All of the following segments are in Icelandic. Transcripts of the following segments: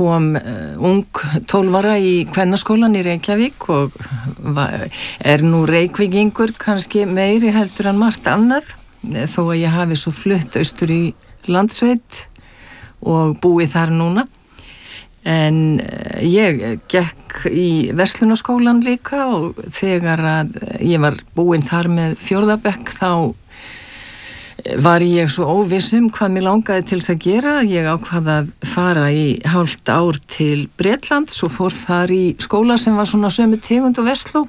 kom ung 12 ára í kvennaskólan í Reykjavík og nú Reykvíkingur kannski meiri heldur en margt annað, þó að ég hafi svo flutt austur í Landsveit og búið þar núna. En ég gekk í verslunarskólan líka og þegar að ég var búin þar með 4. bekk þá var ég svo óviss hvað mér langaði til þess að gera. Ég ákvað að fara í hálft ár til Bretlands og fór þar í skóla sem var svona sömu tegund og Vestló.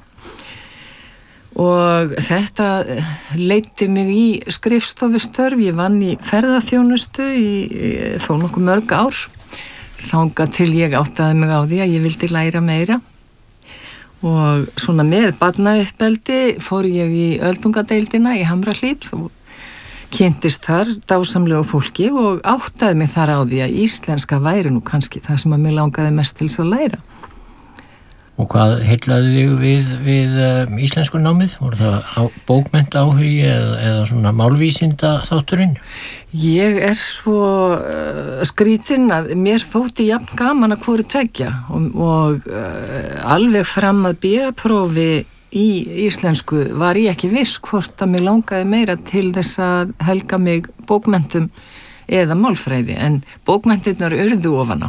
Og þetta leiddi mig í skrifstofustörf. Ég vann í ferðaþjónustu í þó nokkuð mörg ár. Þangað til ég áttaði mig á því að ég vildi læra meira. Og svona með barnauppeldi fór ég í öldungadeildina í Hamrahlíð og kynntist þar dásamlegu fólki og áttaði mig þar á því að íslenska væri nú kannski það sem að mig langaði mest til þess að læra. Og hvað heillaði þig við íslensku námið? Voru það bókmenntaáhugi eða svona málvísinda þátturinn? Ég svo skrítin að mér þótti jafn gaman að hvoru tveggja og alveg fram að BA-prófi í íslensku var ég ekki viss hvort að mig langaði meira til þess að helga mig bókmenntum eða málfræði, en bókmenntirnar urðu ofan á.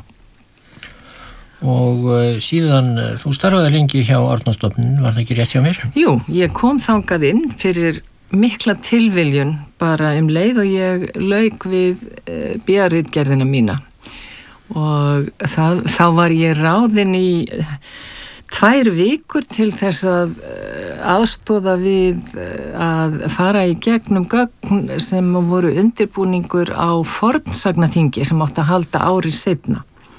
Og síðan, þú starfaði lengi hjá Árnastofnun, var það ekki rétt hjá mér? Jú, ég kom þangað inn fyrir mikla tilviljun bara leið og ég lauk við BA-ritgerðina mína. Og þá var ég ráðin í 2 vikur til þess að aðstoða við að fara í gegnum gögn sem voru undirbúningur á fornsagnaþingi sem átti að halda ári seinna.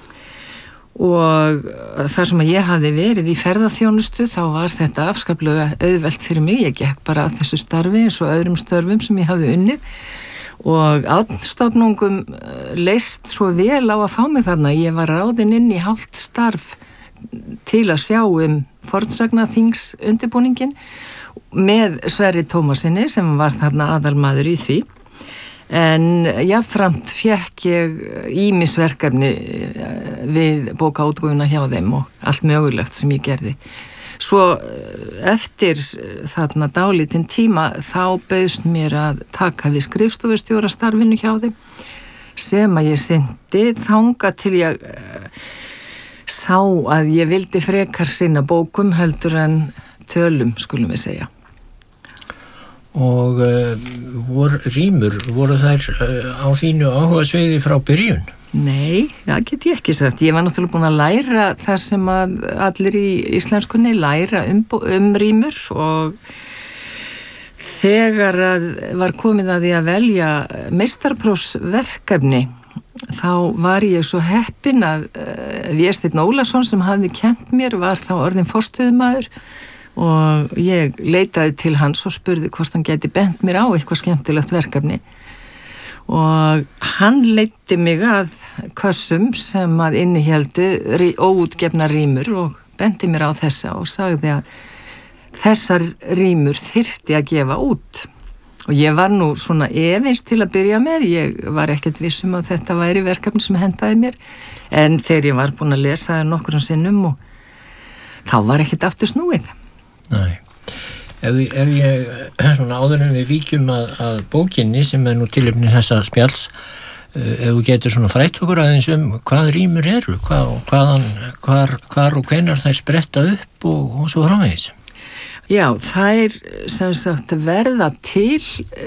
Og þar sem að ég hafði verið í ferðaþjónustu þá var þetta afskaplega auðvelt fyrir mig. Ég gekk bara að þessu starfi eins og öðrum störfum sem ég hafði unnið og Árnastofnungum leist svo vel á að fá mig þarna. Ég var ráðin inn í hálft starf til að sjá fornsagnaþings undirbúningin með Sverri Tómasinni sem var þarna aðalmaður í því. En jafnframt fékk ég ýmis verkefni við bókaútgáfuna hjá þeim og allt mögulegt sem ég gerði. Svo eftir þarna dálítinn tíma þá bauðst mér að taka við skrifstofustjórastarfinu hjá þeim sem að ég sinnti þangað til ég sá að ég vildi frekar sinna bókum heldur en tölum, skulum við segja. Og rímur, voru þær á þínu áhugasviði frá byrjun? Nei, það get ég ekki sagt. Ég var náttúrulega búin að læra það sem að allir í íslenskunni læra rímur og þegar var komið að því að velja meistaraprófsverkefni þá var ég svo heppin að Vésteinn Ólason sem hafði kennt mér var þá orðinn forstöðumaður og ég leitaði til hans og spurði hvort hann gæti bent mér á eitthvað skemmtilegt verkefni og hann leiddi mig að kössum sem að innihéldu óútgefna rímur og benti mér á þessa og sagði að þessar rímur þyrfti að gefa út og ég var nú svona efins til að byrja með. Ég var ekkert viss að þetta væri verkefni sem hentaði mér en þegar ég var búin að lesa það nokkrum sinnum og þá var ekkert aftur snúið. Nei, ef ég svona áður en við víkjum að bókinni sem nú tilefni þessa spjalls, ef þú getur svona frætt okkur aðeins hvað rímur eru, hvar og hvenær þær spretta upp og svo framvegis. Já, þær sem sagt verða til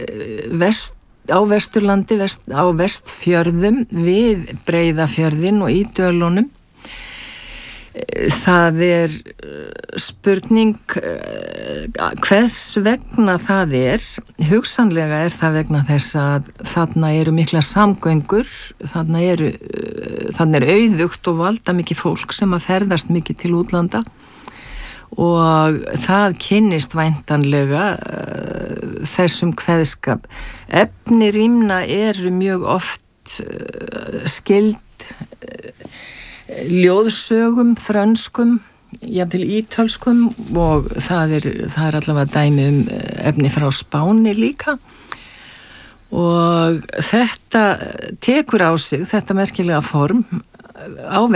á Vesturlandi, á Vestfjörðum við Breiðafjörðin og í Dölunum. Það spurning hvers vegna það hugsanlega það vegna þess að þarna eru mikla samgöngur, þarna er auðugt og valda mikið fólk sem að ferðast mikið til útlanda og það kynnist væntanlega þessum kveðskap. Efni rímna eru mjög oft skyld ljóðsögum, frönskum, jafnvel ítölskum og það er allavega dæmi efni frá Spáni líka og þetta tekur á sig þetta merkilega form á